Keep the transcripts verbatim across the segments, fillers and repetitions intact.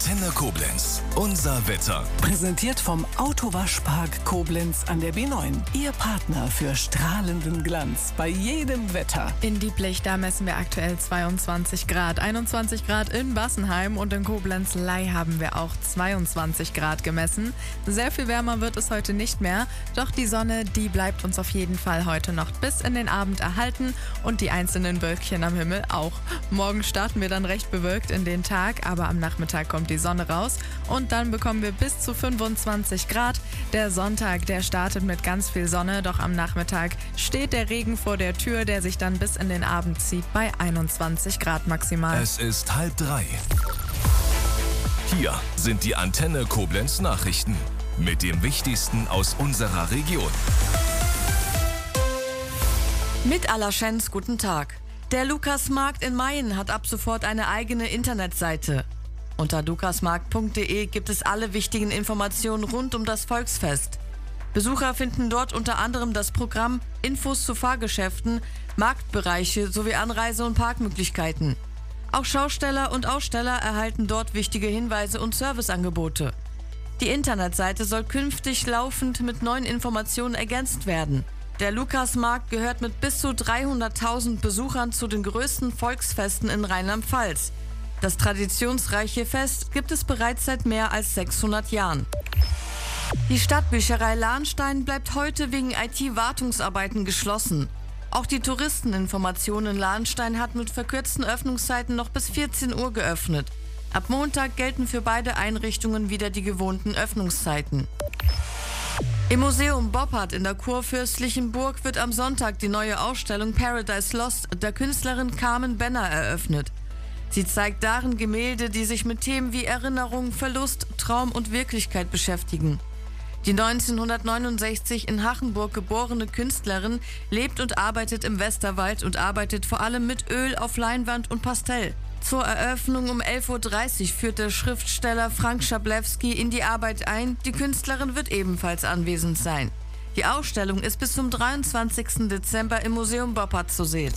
Antenne Koblenz. Unser Wetter. Präsentiert vom Autowaschpark Koblenz an der B neun. Ihr Partner für strahlenden Glanz bei jedem Wetter. In Dieblech, da messen wir aktuell zweiundzwanzig Grad. einundzwanzig Grad in Bassenheim und in Koblenz-Ley haben wir auch zweiundzwanzig Grad gemessen. Sehr viel wärmer wird es heute nicht mehr. Doch die Sonne, die bleibt uns auf jeden Fall heute noch bis in den Abend erhalten und die einzelnen Wölkchen am Himmel auch. Morgen starten wir dann recht bewölkt in den Tag, aber am Nachmittag kommt die Sonne raus und dann bekommen wir bis zu fünfundzwanzig Grad. Der Sonntag, der startet mit ganz viel Sonne, doch am Nachmittag steht der Regen vor der Tür, der sich dann bis in den Abend zieht bei einundzwanzig Grad maximal. Es ist halb drei. Hier sind die Antenne Koblenz Nachrichten mit dem Wichtigsten aus unserer Region. Mit aller Schens, guten Tag. Der Lukasmarkt in Mayen hat ab sofort eine eigene Internetseite. Unter lukasmarkt punkt de gibt es alle wichtigen Informationen rund um das Volksfest. Besucher finden dort unter anderem das Programm, Infos zu Fahrgeschäften, Marktbereiche sowie Anreise- und Parkmöglichkeiten. Auch Schausteller und Aussteller erhalten dort wichtige Hinweise und Serviceangebote. Die Internetseite soll künftig laufend mit neuen Informationen ergänzt werden. Der Lukasmarkt gehört mit bis zu dreihunderttausend Besuchern zu den größten Volksfesten in Rheinland-Pfalz. Das traditionsreiche Fest gibt es bereits seit mehr als sechshundert Jahren. Die Stadtbücherei Lahnstein bleibt heute wegen I T-Wartungsarbeiten geschlossen. Auch die Touristeninformation in Lahnstein hat mit verkürzten Öffnungszeiten noch bis vierzehn Uhr geöffnet. Ab Montag gelten für beide Einrichtungen wieder die gewohnten Öffnungszeiten. Im Museum Boppard in der Kurfürstlichen Burg wird am Sonntag die neue Ausstellung Paradise Lost der Künstlerin Carmen Benner eröffnet. Sie zeigt darin Gemälde, die sich mit Themen wie Erinnerung, Verlust, Traum und Wirklichkeit beschäftigen. Die neunzehnhundertneunundsechzig in Hachenburg geborene Künstlerin lebt und arbeitet im Westerwald und arbeitet vor allem mit Öl auf Leinwand und Pastell. Zur Eröffnung um elf Uhr dreißig führt der Schriftsteller Frank Schablewski in die Arbeit ein. Die Künstlerin wird ebenfalls anwesend sein. Die Ausstellung ist bis zum dreiundzwanzigsten Dezember im Museum Boppard zu sehen.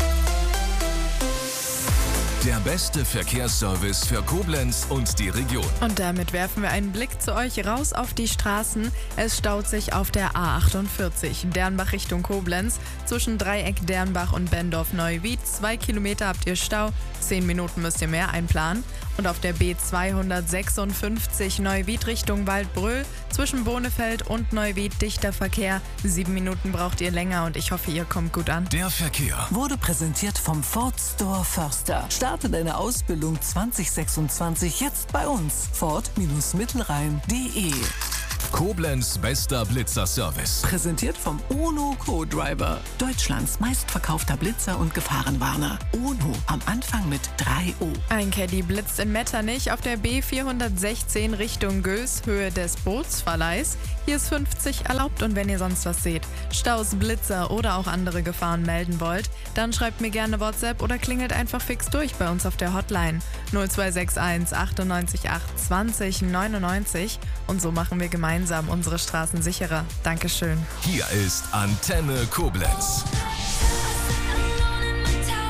Der beste Verkehrsservice für Koblenz und die Region. Und damit werfen wir einen Blick zu euch raus auf die Straßen. Es staut sich auf der A achtundvierzig, Dernbach Richtung Koblenz. Zwischen Dreieck Dernbach und Bendorf-Neuwied. Zwei Kilometer habt ihr Stau, zehn Minuten müsst ihr mehr einplanen. Und auf der B zweihundertsechsundfünfzig Neuwied Richtung Waldbröl. Zwischen Bonefeld und Neuwied dichter Verkehr. Sieben Minuten braucht ihr länger und ich hoffe, ihr kommt gut an. Der Verkehr Wurde präsentiert vom Ford Store Förster. Starte deine Ausbildung zwanzig sechsundzwanzig jetzt bei uns. Ford Mittelrhein punkt de. Koblenz bester Blitzer-Service. Präsentiert vom UNO Co-Driver. Deutschlands meistverkaufter Blitzer und Gefahrenwarner. UNO am Anfang mit drei O. Ein Caddy blitzt in Metternich auf der B vierhundertsechzehn Richtung Göß, Höhe des Bootsverleihs. Hier ist fünfzig erlaubt und wenn ihr sonst was seht, Staus, Blitzer oder auch andere Gefahren melden wollt, dann schreibt mir gerne WhatsApp oder klingelt einfach fix durch bei uns auf der Hotline null zwei sechs eins achtundneunzig acht zwanzig neunundneunzig und so machen wir gemeinsam unsere Straßen sicherer. Dankeschön. Hier ist Antenne Koblenz.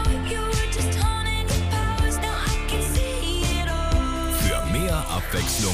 Für mehr Abwechslung